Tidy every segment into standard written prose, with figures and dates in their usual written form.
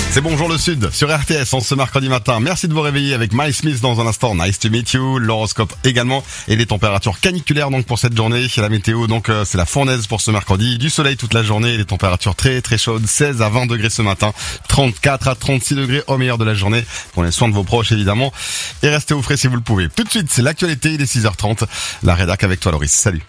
C'est Bonjour le Sud sur RTS en ce mercredi matin. Merci de vous réveiller avec Miles Smith dans un instant. Nice to meet you. L'horoscope également et les températures caniculaires donc pour cette journée. La météo donc c'est la fournaise pour ce mercredi. Du soleil toute la journée et les températures très très chaudes. 16 à 20 degrés ce matin. 34 à 36 degrés au meilleur de la journée. Prenez soin de vos proches évidemment et restez au frais si vous le pouvez. Tout de suite c'est l'actualité. Il est 6h30. La rédac avec toi Loris. Salut.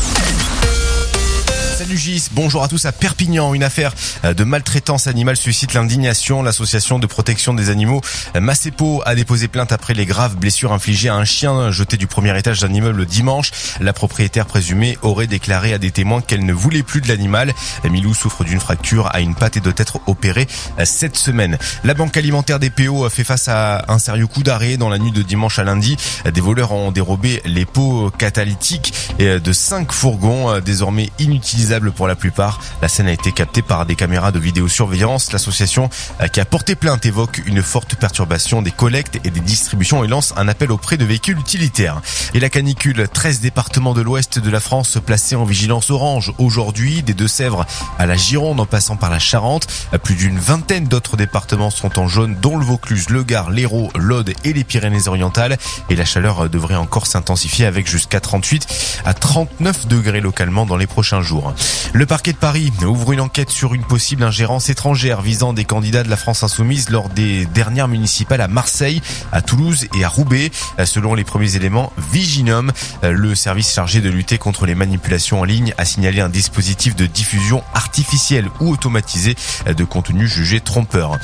Salut Gis, bonjour à tous. À Perpignan, une affaire de maltraitance animale suscite l'indignation. L'association de protection des animaux Massepo a déposé plainte après les graves blessures infligées à un chien jeté du premier étage d'un immeuble dimanche. La propriétaire présumée aurait déclaré à des témoins qu'elle ne voulait plus de l'animal. Milou souffre d'une fracture à une patte et doit être opéré cette semaine. La banque alimentaire des PO fait face à un sérieux coup d'arrêt. Dans la nuit de dimanche à lundi, des voleurs ont dérobé les pots catalytiques de 5 fourgons désormais inutilisables pour la plupart. La scène a été captée par des caméras de vidéosurveillance. L'association qui a porté plainte évoque une forte perturbation des collectes et des distributions et lance un appel auprès de véhicules utilitaires. Et la canicule, 13 départements de l'ouest de la France placés en vigilance orange aujourd'hui, des Deux-Sèvres à la Gironde en passant par la Charente. Plus d'une vingtaine d'autres départements sont en jaune, dont le Vaucluse, le Gard, l'Hérault, l'Aude et les Pyrénées-Orientales. Et la chaleur devrait encore s'intensifier avec jusqu'à 38 à 39 degrés localement dans les prochains jours. Le parquet de Paris ouvre une enquête sur une possible ingérence étrangère visant des candidats de la France Insoumise lors des dernières municipales à Marseille, à Toulouse et à Roubaix. Selon les premiers éléments, Viginum, le service chargé de lutter contre les manipulations en ligne, a signalé un dispositif de diffusion artificielle ou automatisée de contenu jugé trompeur.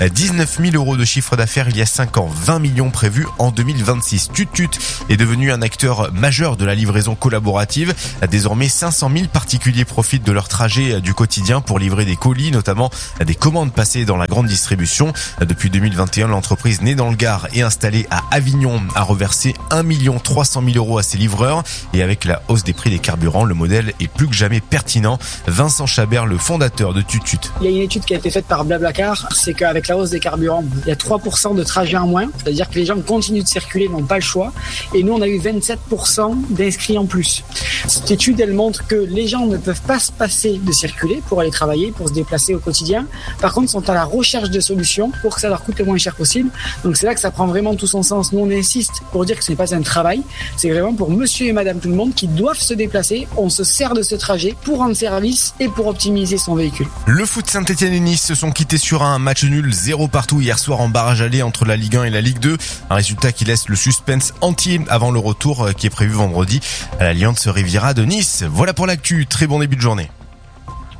19 000 euros de chiffre d'affaires il y a 5 ans, 20 millions prévus en 2026. Tutut est devenu un acteur majeur de la livraison collaborative. Désormais, 500 000 particuliers profitent de leur trajet du quotidien pour livrer des colis, notamment des commandes passées dans la grande distribution. Depuis 2021, l'entreprise née dans le Gard et installée à Avignon a reversé 1 300 000 euros à ses livreurs. Et avec la hausse des prix des carburants, le modèle est plus que jamais pertinent. Vincent Chabert, le fondateur de Tutut. Il y a une étude qui a été faite par Blablacar, c'est qu'avec la hausse des carburants, il y a 3% de trajets en moins, c'est-à-dire que les gens continuent de circuler, n'ont pas le choix. Et nous, on a eu 27% d'inscrits en plus. Cette étude, elle montre que les gens ne peuvent pas se passer de circuler pour aller travailler, pour se déplacer au quotidien. Par contre, sont à la recherche de solutions pour que ça leur coûte le moins cher possible. Donc c'est là que ça prend vraiment tout son sens. Nous, on insiste pour dire que ce n'est pas un travail, c'est vraiment pour monsieur et madame tout le monde qui doivent se déplacer. On se sert de ce trajet pour rendre service et pour optimiser son véhicule. Le foot, Saint-Etienne et Nice se sont quittés sur un match nul 0 partout hier soir en barrage aller entre la Ligue 1 et la Ligue 2. Un résultat qui laisse le suspense entier avant le retour qui est prévu vendredi à l'Alliance Riviera de Nice. Voilà pour l'actu. Très bon début de journée.